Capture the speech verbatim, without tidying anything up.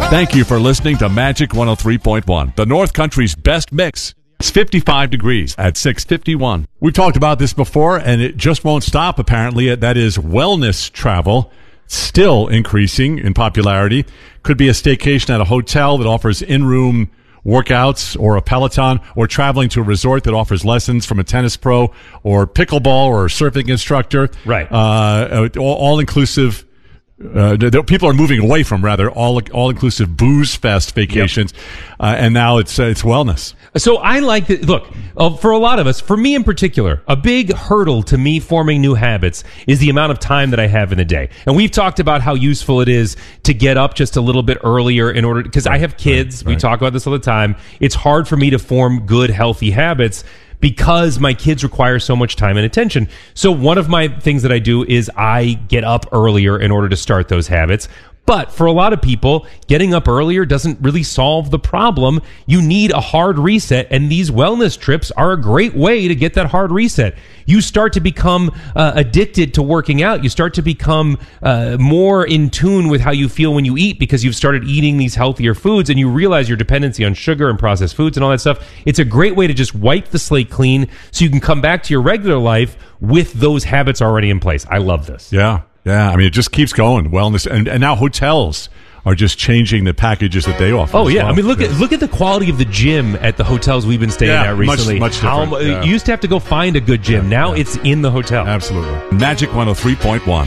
Thank you for listening to Magic one oh three point one, the North Country's best mix. It's fifty-five degrees at six fifty-one. We've talked about this before, and it just won't stop, apparently. That is wellness travel, still increasing in popularity. Could be a staycation at a hotel that offers in-room workouts, or a Peloton, or traveling to a resort that offers lessons from a tennis pro or pickleball or surfing instructor. Right. Uh, all, all-inclusive. Uh, the, the, people are moving away from rather all all inclusive booze fest vacations, yep. uh, and now it's uh, it's wellness. So I like that. Look, uh, for a lot of us, for me in particular, a big hurdle to me forming new habits is the amount of time that I have in the day. And we've talked about how useful it is to get up just a little bit earlier in order, because right, I have kids. Right, we right. talk about this all the time. It's hard for me to form good, healthy habits because my kids require so much time and attention. So one of my things that I do is I get up earlier in order to start those habits. But for a lot of people, getting up earlier doesn't really solve the problem. You need a hard reset, and these wellness trips are a great way to get that hard reset. You start to become uh, addicted to working out. You start to become uh, more in tune with how you feel when you eat because you've started eating these healthier foods, and you realize your dependency on sugar and processed foods and all that stuff. It's a great way to just wipe the slate clean so you can come back to your regular life with those habits already in place. I love this. Yeah. Yeah, I mean, it just keeps going. Wellness, and, and now hotels are just changing the packages that they offer. Oh yeah, well. I mean, look yeah. at look at the quality of the gym at the hotels we've been staying yeah, at recently. Much, much How, different. Yeah. You used to have to go find a good gym. Now yeah. it's in the hotel. Absolutely. Magic one oh three point one.